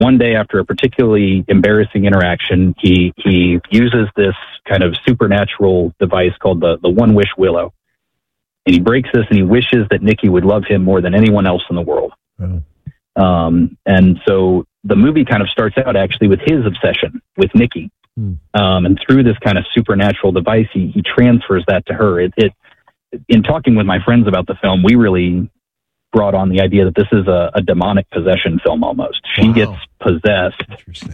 one day after a particularly embarrassing interaction, he uses this kind of supernatural device called the One Wish Willow. And he breaks this and he wishes that Nikki would love him more than anyone else in the world. Oh. And so the movie kind of starts out actually with his obsession with Nikki. And through this kind of supernatural device, he transfers that to her. In talking with my friends about the film, we really brought on the idea that this is a demonic possession film almost. She gets possessed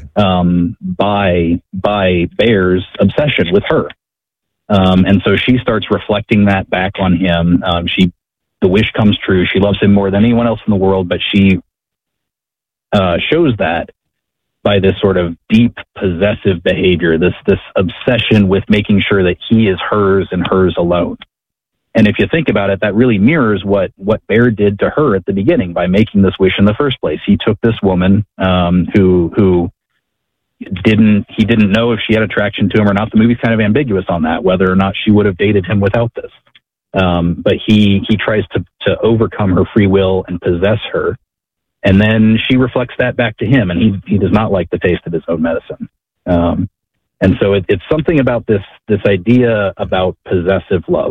by Bear's obsession with her. And so she starts reflecting that back on him. The wish comes true. She loves him more than anyone else in the world, but she shows that by this sort of deep possessive behavior, this obsession with making sure that he is hers and hers alone. And if you think about it, that really mirrors what Bear did to her at the beginning by making this wish in the first place. He took this woman who didn't know if she had attraction to him or not. The movie's kind of ambiguous on that, whether or not she would have dated him without this. But he tries to overcome her free will and possess her. And then she reflects that back to him, and he does not like the taste of his own medicine. And so it's something about this idea about possessive love.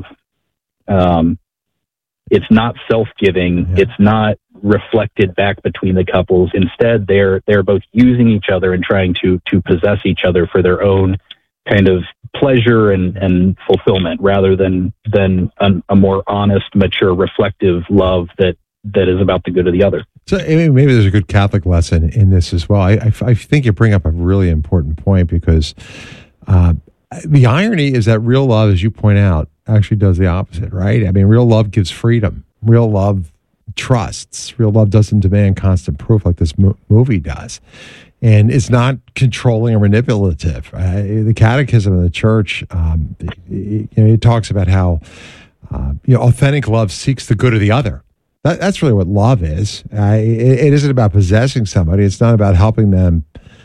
It's not self-giving. Yeah. It's not reflected back between the couples. Instead, they're both using each other and trying to possess each other for their own kind of pleasure and fulfillment, rather than a more honest, mature, reflective love that is about the good of the other. So maybe there's a good Catholic lesson in this as well. I think you bring up a really important point, because the irony is that real love, as you point out, actually does the opposite, right? I mean, real love gives freedom. Real love trusts. Real love doesn't demand constant proof like this movie does. And it's not controlling or manipulative. The Catechism of the Church, it talks about how authentic love seeks the good of the other. That's really what love is. It isn't about possessing somebody. It's not about helping them,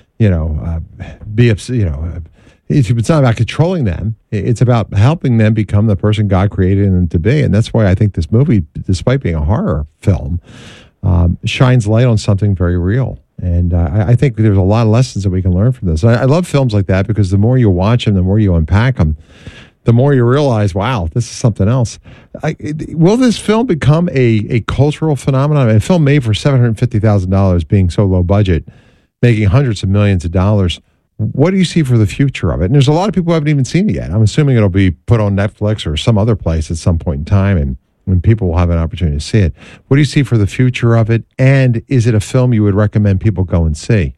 it's not about controlling them. It's about helping them become the person God created them to be. And that's why I think this movie, despite being a horror film, shines light on something very real. And I think there's a lot of lessons that we can learn from this. I love films like that, because the more you watch them, the more you unpack them, the more you realize, wow, this is something else. Will this film become a cultural phenomenon? A film made for $750,000, being so low budget, making hundreds of millions of dollars. What do you see for the future of it? And there's a lot of people who haven't even seen it yet. I'm assuming it'll be put on Netflix or some other place at some point in time, and when people will have an opportunity to see it. What do you see for the future of it? And is it a film you would recommend people go and see?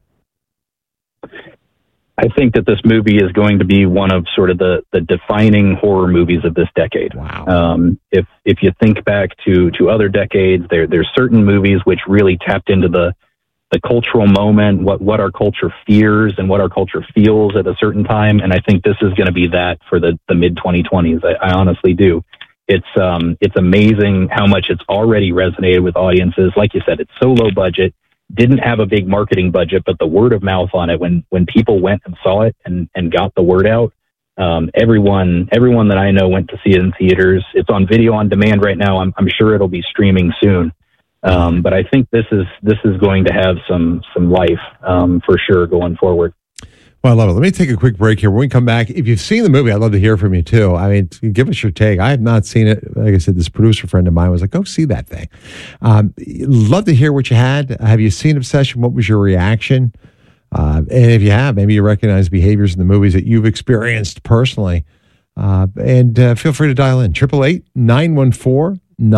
I think that this movie is going to be one of sort of the defining horror movies of this decade. Wow. If you think back to other decades, there's certain movies which really tapped into the cultural moment, what our culture fears and what our culture feels at a certain time. And I think this is going to be that for the mid 2020s. I honestly do. It's amazing how much it's already resonated with audiences. Like you said, it's so low budget, didn't have a big marketing budget, but the word of mouth on it, when people went and saw it and got the word out, everyone that I know went to see it in theaters. It's on video on demand right now. I'm sure it'll be streaming soon. But I think this is going to have some life for sure going forward. Well, I love it. Let me take a quick break here. When we come back, if you've seen the movie, I'd love to hear from you too. I mean, give us your take. I have not seen it. Like I said, this producer friend of mine was like, go see that thing. Love to hear what you had. Have you seen Obsession? What was your reaction? And if you have, maybe you recognize behaviors in the movies that you've experienced personally. And feel free to dial in. 888-914-9149.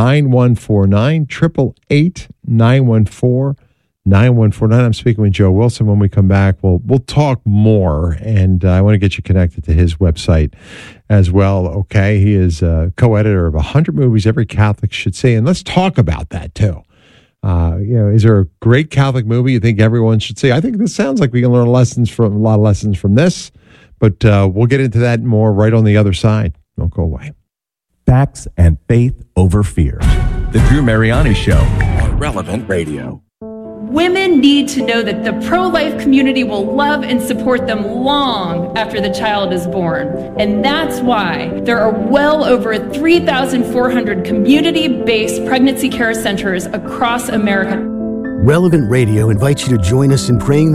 888-914-9149. I'm speaking with Joe Wilson. When we come back, we'll talk more, and I want to get you connected to his website as well. Okay, he is co-editor of 100 Movies Every Catholic Should See, and let's talk about that too. Is there a great Catholic movie you think everyone should see? I think this sounds like we can learn a lot of lessons from this, but we'll get into that more right on the other side. Don't go away. Facts and faith over fear. The Drew Mariani Show on Relevant Radio. Women need to know that the pro-life community will love and support them long after the child is born. And that's why there are well over 3,400 community-based pregnancy care centers across America. Relevant Radio invites you to join us in praying